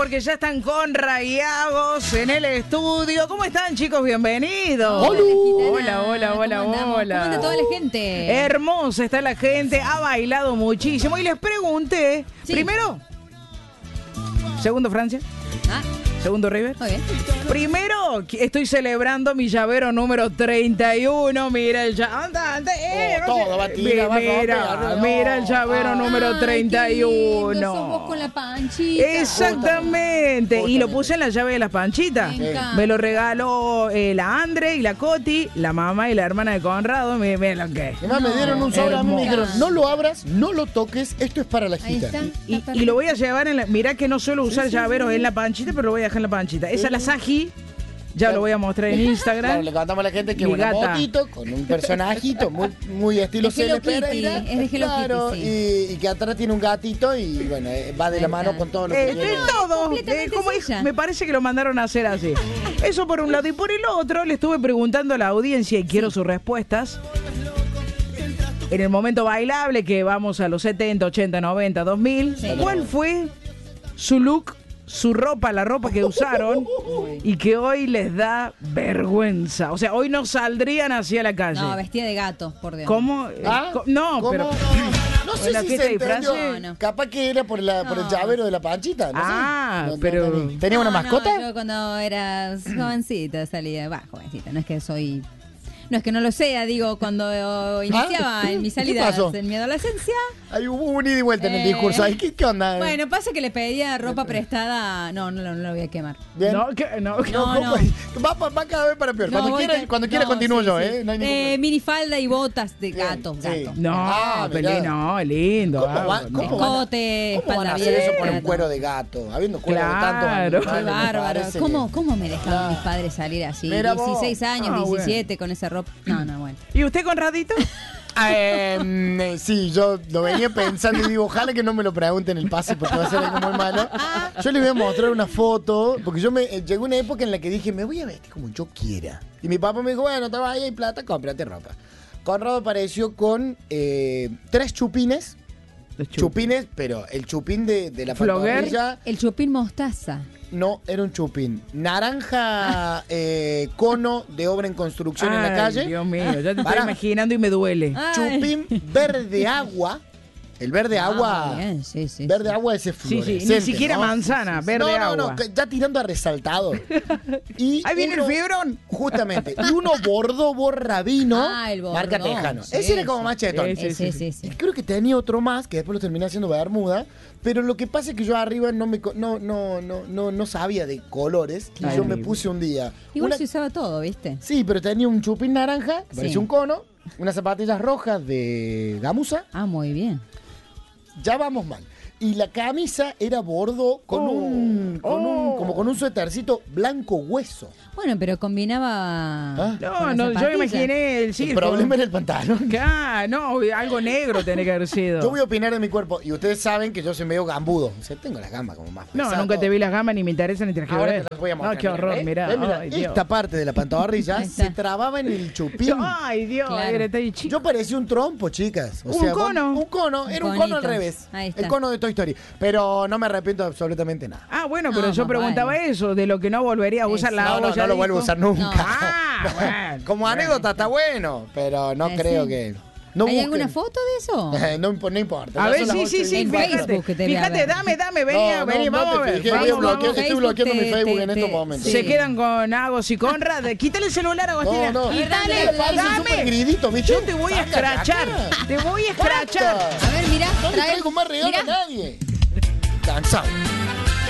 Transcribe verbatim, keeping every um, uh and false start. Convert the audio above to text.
porque ya están Conra y Agos en el estudio. ¿Cómo están, chicos? Bienvenidos. Hola, hola, hola, hola, hola. ¿Cómo anda toda la gente? Hermosa está la gente, ha bailado muchísimo. Y les pregunté, Sí. primero, segundo Francia, Ah, segundo River. muy bien. Primero, estoy celebrando mi llavero número treinta y uno. Mira el llavero. Anda, anda, eh, Oh, no sé. todo va a tirar, va a Mira, romper, mira el llavero ah. número treinta y Ay, qué lindo, sos uno. vos con la panchita. Exactamente. Y lo puse en la llave de las panchitas. Me encanta. Me lo regaló eh, la Andre y la Coti, la mamá y la hermana de Conrado. Miren mire lo que es. Además, me dieron un sobre a mí y me hermoso. dijeron, no lo abras, no lo toques, esto es para la Ahí gita. está. Y, está y lo voy a llevar en la... Mirá que no suelo usar llaveros en la panchita, pero lo voy a dejar en la panchita. Esa es la Saji. Ya lo voy a mostrar en Claro, Instagram. le contamos a la gente que es Mi una gata. motito con un personajito muy, muy estilo Es Hello Cele Pereira. Kitty, es de Hello Claro, Kitty, y, y que atrás tiene un gatito y bueno, eh, va de la Ahí mano está. con todo lo que Eh, tiene. de todo, completamente eh, como es es- ella. me parece que lo mandaron a hacer así. Eso por un lado. Y por el otro, le estuve preguntando a la audiencia y quiero sus respuestas. En el momento bailable, que vamos a los setenta, ochenta, noventa, dos mil, Sí. ¿cuál fue su look, su ropa, la ropa que usaron y que hoy les da vergüenza? O sea, hoy no saldrían hacia la calle. No, vestida de gato, por Dios. ¿Cómo? Eh, ¿Ah? co- No, ¿Cómo? pero... No sé ¿La si fiesta se de entendió. disfraces? No, no. Capaz que era por, la, por el No. llavero de la panchita. No sé. Ah, No, no, pero- no, no. ¿Tenía una No, mascota? No, yo cuando era jovencita salía. Va, jovencita, no es que soy. No es que no lo sea, digo, cuando iniciaba en mis ¿Qué salidas pasó? en mi adolescencia. Hay hubo un ida y vuelta en el Eh, discurso. Ay, ¿qué, qué onda? Bueno, pasa que le pedía ropa prestada. No, no, no, no lo voy a quemar. Bien. No, que- no, No, ¿Cómo? no. Va, va- va cada vez para peor. No, cuando voy quiera, ca- cuando quiera no, continúo sí, yo, sí. ¿eh? No hay ningún Eh, problema. minifalda y botas de Bien, gato, sí. gato. No, Ah, pero mirá. no, lindo. ¿Cómo va- ah, cómo no. van a- Escote, ¿Cómo van a espalda hacer eso con un abierta. cuero de gato? Habiendo cuero de tantos Claro. animales, Qué me bárbaro. parece ¿Cómo, que- ¿Cómo me dejaban Claro. mis padres salir así? Mira vos. dieciséis años, Ah, bueno. diecisiete con esa ropa. No, no, bueno. ¿Y usted, Conradito? Ah, em, eh, sí, yo lo venía pensando y digo, ojalá que no me lo pregunten en el pase porque va a ser algo muy malo. Yo les voy a mostrar una foto, porque yo me eh, llegó una época en la que dije, me voy a vestir como yo quiera. Y mi papá me dijo, bueno, te vas ahí, hay plata, cómprate ropa. Conrado apareció con eh, tres chupines, chupines, pero el chupín de, de la Flogger. pantorrilla, El chupín mostaza. no, era un chupín. Naranja eh, cono de obra en construcción en la Ay, calle. Dios mío, ya te estoy Pará. imaginando y me duele. Ay. Chupín verde agua. El verde Ah, agua. bien, sí, sí, Verde sí. agua ese Sí, fluorescente. sí, ni siquiera ¿no? manzana, verde no, no, agua. no, que ya tirando a resaltado. Y Ahí viene uno- el fibrón. Justamente. Y uno bordo borrabino. Ah, el marca bordón, Tejano. sí, Ese era como sí. más chetón. Sí, Sí, sí, sí, sí. Y creo que tenía otro más, que después lo terminé haciendo bermuda. Pero lo que pasa es que yo arriba no me co- no, no, no, no, no sabía de colores. Claro. Y yo me puse un día. Igual una- se usaba todo, ¿viste? Sí, pero tenía un chupín naranja, que Sí. parecía un cono, unas zapatillas rojas de gamuza. Ah, muy bien. Ya vamos mal. Y la camisa era bordo con Oh, un, con un oh. como con un suétercito blanco hueso. Bueno, pero combinaba. Ah. No, con la no, yo zapatilla. imaginé el El circo. problema era el pantalón. Ah, no, algo negro tiene que haber sido. Yo voy a opinar de mi cuerpo y ustedes saben que yo soy medio gambudo. O sea, tengo la gamba como más No, pesada, nunca te todo. vi las gamas ni me interesa ni te las quiero Ahora ver. te las voy a mostrar. No, qué horror, ¿eh? mirá. Eh, mira, Ay, Dios. esta parte de la pantorrilla Ahí está. se trababa en el chupín. Ay, Dios, Claro. eres tan chico. Yo parecía un trompo, chicas. O Un sea, vos- cono. Un cono, era un Un cono al conito. revés. Ahí está. El cono de Toy Story. Pero no me arrepiento de absolutamente nada. Ah, bueno, pero No, yo más preguntaba vale. eso, de lo que no volvería a usar la No, agua. no, ya no lo dijo. vuelvo a usar nunca. No. Ah, bueno. Como anécdota está bueno, pero no Eh, creo sí. que. No ¿Hay busquen. alguna foto de eso? Eh, no, imp- no importa. A ya ver, son las sí, ocho sí, y sí, En veinte. fíjate, Facebook te voy a fíjate, ver. dame, dame, vení, No, vení, no, vamos no a te ver. fijé, Vamos, voy a bloquear- vamos. estoy bloqueando mi te- Facebook te- en estos te- momentos. Se Sí. quedan con Agos y Conrad. Quítale el celular, Agostina. No, no. Quítale, Me parece dame. súper gridito, ¿viste? Yo te voy a Sácate escrachar. acá. Te voy a escrachar. Basta. A ver, mirá. No le trae- traigo más regalo mirá. a nadie. Cansado.